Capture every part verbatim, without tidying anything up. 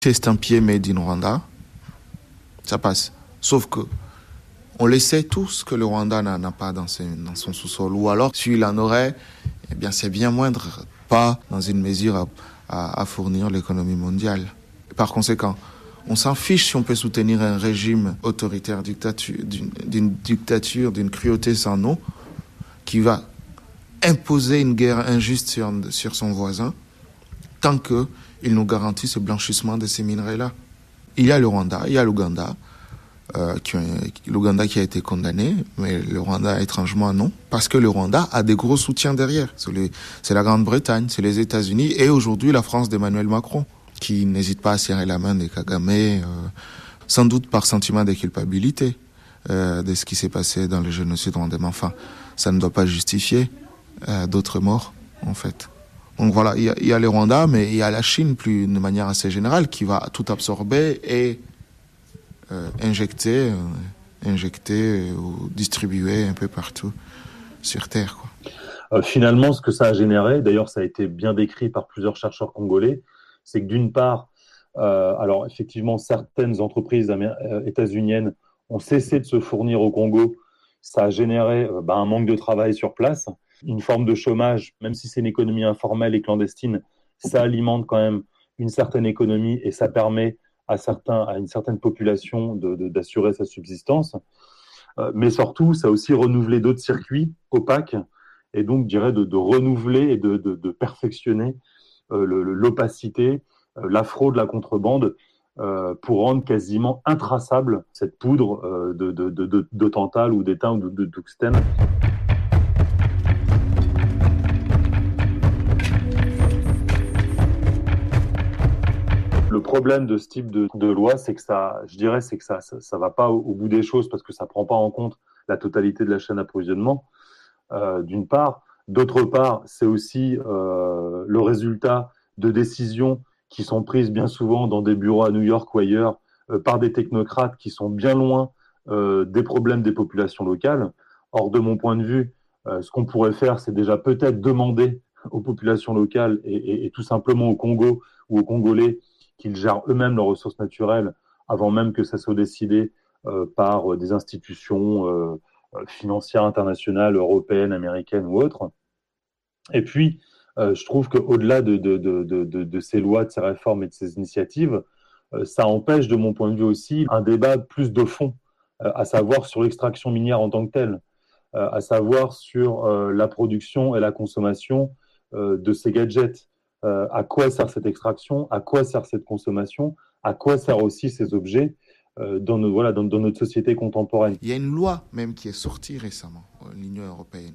estampillé Made in Rwanda, ça passe. Sauf que on le sait tous que le Rwanda n'a, n'a pas dans, ses, dans son sous-sol. Ou alors, s'il en aurait, eh bien, c'est bien moindre, pas dans une mesure à, à, à fournir l'économie mondiale. Par conséquent, on s'en fiche si on peut soutenir un régime autoritaire, dictature, d'une, d'une dictature, d'une cruauté sans nom, qui va imposer une guerre injuste sur, sur son voisin, tant qu'il nous garantit ce blanchissement de ces minerais-là. Il y a le Rwanda, il y a l'Ouganda, euh, qui, l'Ouganda qui a été condamné, mais le Rwanda étrangement non, parce que le Rwanda a des gros soutiens derrière. C'est, les, c'est la Grande-Bretagne, c'est les États-Unis et aujourd'hui la France d'Emmanuel Macron, qui n'hésite pas à serrer la main des Kagame, euh, sans doute par sentiment de culpabilité euh, de ce qui s'est passé dans le génocide rwandais. Mais enfin, ça ne doit pas justifier euh, d'autres morts, en fait. Donc voilà, il y a, il y a le Rwanda, mais il y a la Chine, plus de manière assez générale, qui va tout absorber et euh, injecter, euh, injecter euh, ou distribuer un peu partout sur Terre, quoi. Euh, finalement, ce que ça a généré, d'ailleurs ça a été bien décrit par plusieurs chercheurs congolais, c'est que d'une part, euh, alors effectivement, certaines entreprises amé- euh, états-uniennes ont cessé de se fournir au Congo. Ça a généré euh, bah, un manque de travail sur place, une forme de chômage, même si c'est une économie informelle et clandestine, ça alimente quand même une certaine économie et ça permet à, certains, à une certaine population de, de, d'assurer sa subsistance. Euh, mais surtout, ça a aussi renouvelé d'autres circuits opaques et donc, je dirais, de, de renouveler et de, de, de perfectionner euh, le, l'opacité, euh, la fraude, la contrebande, euh, pour rendre quasiment intraçable cette poudre euh, de, de, de, de, de tantale ou d'étain ou de, de tungstène. Le problème de ce type de, de loi, c'est que ça, je dirais, c'est que ça, ça, ça va pas au, au bout des choses parce que ça prend pas en compte la totalité de la chaîne d'approvisionnement, euh, d'une part. D'autre part, c'est aussi euh, le résultat de décisions qui sont prises bien souvent dans des bureaux à New York ou ailleurs euh, par des technocrates qui sont bien loin euh, des problèmes des populations locales. Or, de mon point de vue, euh, ce qu'on pourrait faire, c'est déjà peut-être demander aux populations locales et, et, et tout simplement au Congo ou aux Congolais qu'ils gèrent eux-mêmes leurs ressources naturelles avant même que ça soit décidé euh, par des institutions euh, financières internationales, européennes, américaines ou autres. Et puis, euh, je trouve qu'au-delà de, de, de, de, de ces lois, de ces réformes et de ces initiatives, euh, ça empêche, de mon point de vue aussi, un débat plus de fond, euh, à savoir sur l'extraction minière en tant que telle, euh, à savoir sur euh, la production et la consommation euh, de ces gadgets. Euh, à quoi sert cette extraction? À quoi sert cette consommation? À quoi servent aussi ces objets euh, dans, nos, voilà, dans, dans notre société contemporaine? Il y a une loi même qui est sortie récemment, l'Union européenne,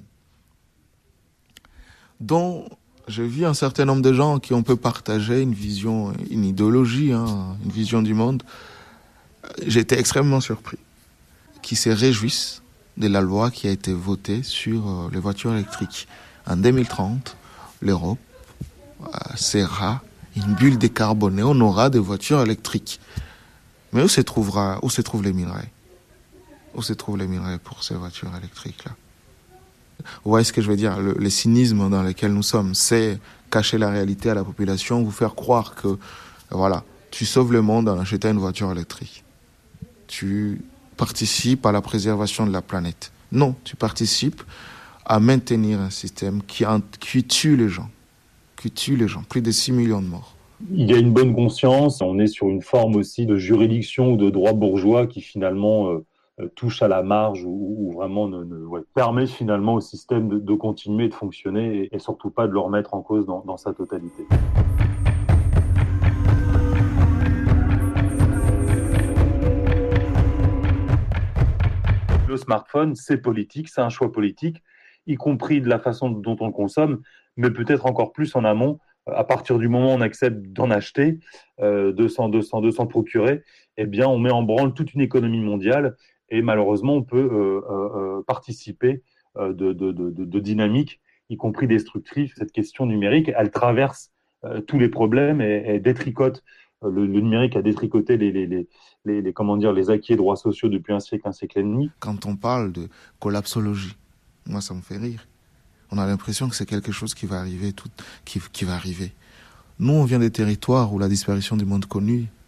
dont j'ai vu un certain nombre de gens qui on peut partager une vision, une idéologie, hein, une vision du monde. J'étais extrêmement surpris qu'ils se réjouissent de la loi qui a été votée sur euh, les voitures électriques. En deux mille trente, l'Europe euh, sera une bulle décarbonée, on aura des voitures électriques. Mais où se trouvera, où se trouvent les minerais? Où se trouvent les minerais pour ces voitures électriques-là? Vous voyez ce que je veux dire? Le, le cynisme dans lequel nous sommes, c'est cacher la réalité à la population, vous faire croire que, voilà, tu sauves le monde en achetant une voiture électrique. Tu participes à la préservation de la planète. Non, tu participes à maintenir un système qui, qui tue les gens, qui tue les gens, plus de six millions de morts. Il y a une bonne conscience, on est sur une forme aussi de juridiction ou de droit bourgeois qui finalement euh, touche à la marge ou, ou vraiment ne, ne, ouais, permet finalement au système de, de continuer de fonctionner et, et surtout pas de le remettre en cause dans, dans sa totalité. Le smartphone, c'est politique, c'est un choix politique, y compris de la façon dont on le consomme, mais peut-être encore plus en amont. À partir du moment où on accepte d'en acheter, euh, de, s'en, de, s'en, de s'en procurer, eh bien, on met en branle toute une économie mondiale et malheureusement, on peut euh, euh, participer euh, de, de, de, de dynamiques, y compris destructrives. Cette question numérique, elle traverse euh, tous les problèmes et, et détricote. Le, le numérique a détricoté les, les, les, les, les, comment dire, les acquis et droits sociaux depuis un siècle, un siècle et demi. Quand on parle de collapsologie, moi, ça me fait rire. On a l'impression que c'est quelque chose qui va arriver, tout, qui, qui va arriver. Nous, on vient des territoires où la disparition du monde connu